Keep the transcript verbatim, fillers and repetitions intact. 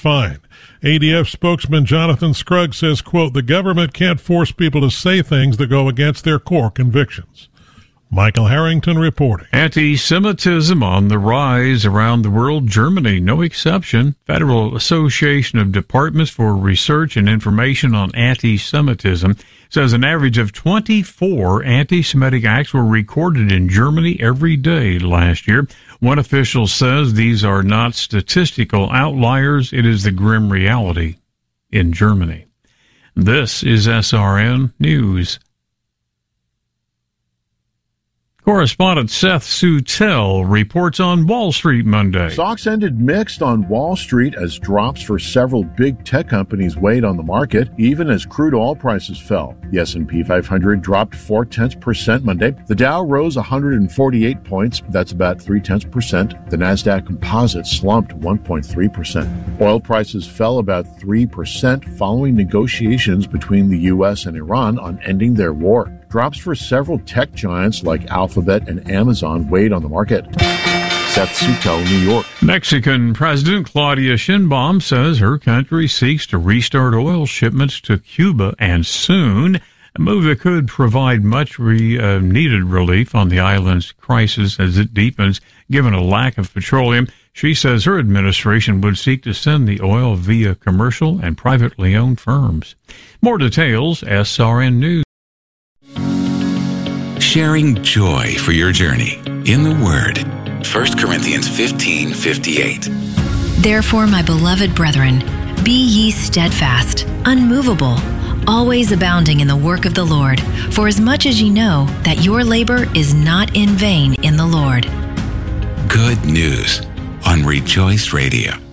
fine. A D F spokesman Jonathan Scruggs says, quote, the government can't force people to say things that go against their core convictions. Michael Harrington reporting. Anti-Semitism on the rise around the world. Germany, no exception. Federal Association of Departments for Research and Information on Anti-Semitism says an average of twenty-four anti-Semitic acts were recorded in Germany every day last year. One official says these are not statistical outliers. It is the grim reality in Germany. This is S R N News. Correspondent Seth Sutel reports on Wall Street Monday. Stocks ended mixed on Wall Street as drops for several big tech companies weighed on the market, even as crude oil prices fell. The S and P five hundred dropped four tenths percent Monday. The Dow rose one hundred forty-eight points. That's about three tenths percent. The Nasdaq Composite slumped one point three percent. Oil prices fell about three percent following negotiations between the U S and Iran on ending their war. Drops for several tech giants like Alphabet and Amazon weighed on the market. Seth Sutel, New York. Mexican President Claudia Sheinbaum says her country seeks to restart oil shipments to Cuba and soon, a move that could provide much re, uh, needed relief on the island's crisis as it deepens, given a lack of petroleum. She says her administration would seek to send the oil via commercial and privately owned firms. More details, S R N News. Sharing joy for your journey in the Word. First Corinthians fifteen fifty-eight. Therefore, my beloved brethren, be ye steadfast, unmovable, always abounding in the work of the Lord, for as much as ye know that your labor is not in vain in the Lord. Good news on Rejoice Radio.